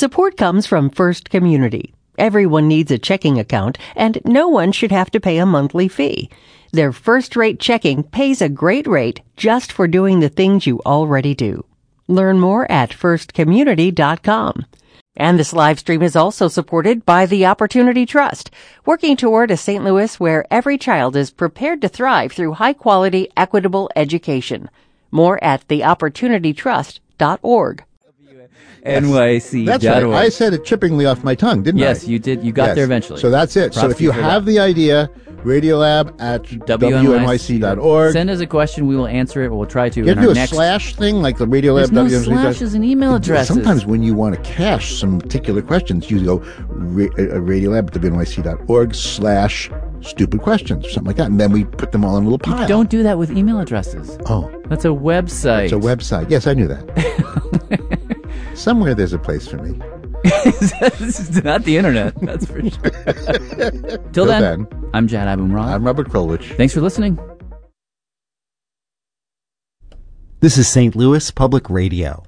Support comes from First Community. Everyone needs a checking account, and no one should have to pay a monthly fee. Their first-rate checking pays a great rate just for doing the things you already do. Learn more at firstcommunity.com. And this live stream is also supported by the Opportunity Trust, working toward a St. Louis where every child is prepared to thrive through high-quality, equitable education. More at theopportunitytrust.org. NYC. That's right. I said it chippingly off my tongue, didn't I? Yes, you did. You got there eventually. So that's it. So if you have the idea, Radiolab at WNYC.org. Send us a question. We will answer it. We'll try to. You have to do a slash thing like the Radiolab. There's no slashes and email addresses. Sometimes when you want to cache some particular questions, you go Radiolab at WNYC.org/stupid questions or something like that. And then we put them all in a little pile. Don't do that with email addresses. Oh. That's a website. It's a website. Yes, I knew that. Somewhere there's a place for me. This is not the internet, that's for sure. Till then, I'm Jad Abumrad. I'm Robert Krulwich. Thanks for listening. This is St. Louis Public Radio.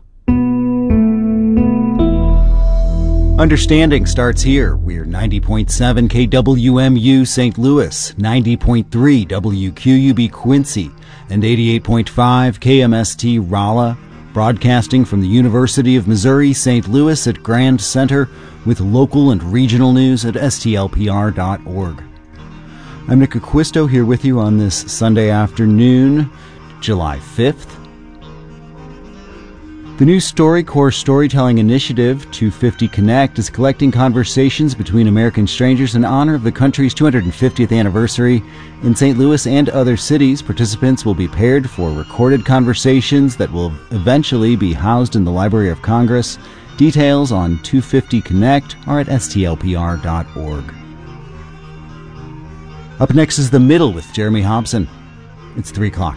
Understanding starts here. We're 90.7 KWMU St. Louis, 90.3 WQUB Quincy, and 88.5 KMST Rolla. Broadcasting from the University of Missouri, St. Louis at Grand Center with local and regional news at stlpr.org. I'm Nick Acquisto here with you on this Sunday afternoon, July 5th. The new StoryCorps Storytelling Initiative, 250 Connect, is collecting conversations between American strangers in honor of the country's 250th anniversary. In St. Louis and other cities, participants will be paired for recorded conversations that will eventually be housed in the Library of Congress. Details on 250 Connect are at stlpr.org. Up next is The Middle with Jeremy Hobson. It's 3 o'clock.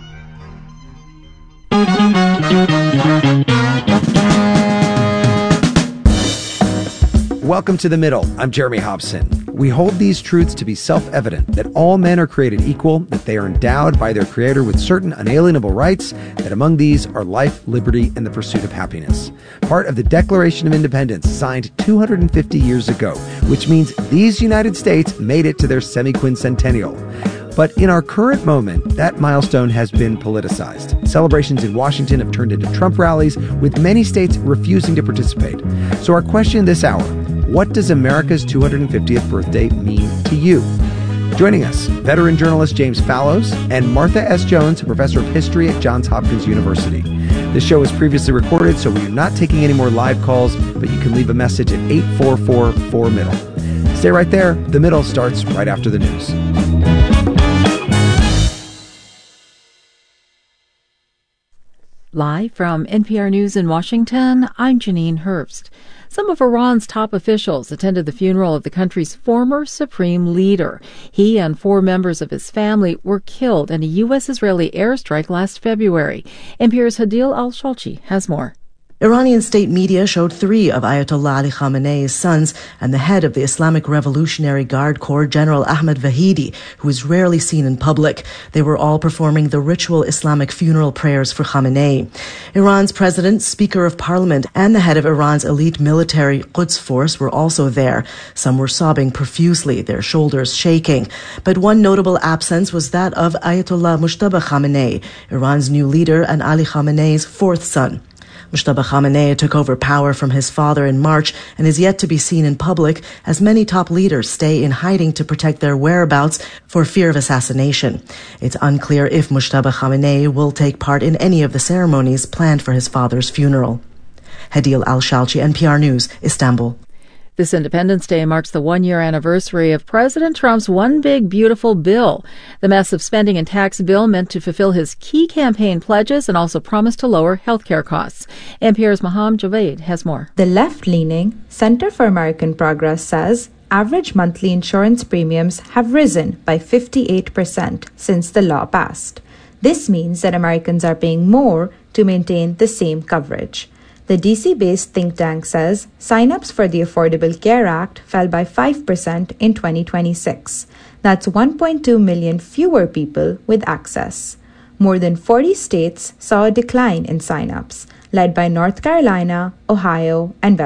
Welcome to The Middle. I'm Jeremy Hobson. We hold these truths to be self-evident, that all men are created equal, that they are endowed by their Creator with certain unalienable rights, that among these are life, liberty, and the pursuit of happiness. Part of the Declaration of Independence, signed 250 years ago, which means these United States made it to their semi-quincentennial. But in our current moment, that milestone has been politicized. Celebrations in Washington have turned into Trump rallies, with many states refusing to participate. So our question this hour, what does America's 250th birthday mean to you? Joining us, veteran journalist James Fallows and Martha S. Jones, professor of history at Johns Hopkins University. This show was previously recorded, so we are not taking any more live calls, but you can leave a message at 844-4MIDDLE. Stay right there. The Middle starts right after the news. Live from NPR News in Washington, I'm Janine Herbst. Some of Iran's top officials attended the funeral of the country's former supreme leader. He and 4 members of his family were killed in a U.S.-Israeli airstrike last February. NPR's Hadil Al-Shalchi has more. Iranian state media showed 3 of Ayatollah Ali Khamenei's sons and the head of the Islamic Revolutionary Guard Corps, General Ahmed Vahidi, who is rarely seen in public. They were all performing the ritual Islamic funeral prayers for Khamenei. Iran's president, Speaker of Parliament, and the head of Iran's elite military Quds force were also there. Some were sobbing profusely, their shoulders shaking. But one notable absence was that of Ayatollah Mujtaba Khamenei, Iran's new leader and Ali Khamenei's 4th son. Mujtaba Khamenei took over power from his father in March and is yet to be seen in public as many top leaders stay in hiding to protect their whereabouts for fear of assassination. It's unclear if Mujtaba Khamenei will take part in any of the ceremonies planned for his father's funeral. Hadil Al-Shalchi, NPR News, Istanbul. This Independence Day marks the 1-year anniversary of President Trump's One Big Beautiful Bill. The massive spending and tax bill meant to fulfill his key campaign pledges and also promised to lower health care costs. NPR's Maham Javed has more. The left-leaning Center for American Progress says average monthly insurance premiums have risen by 58% since the law passed. This means that Americans are paying more to maintain the same coverage. The DC-based think tank says sign-ups for the Affordable Care Act fell by 5% in 2026. That's 1.2 million fewer people with access. More than 40 states saw a decline in sign-ups, led by North Carolina, Ohio, and West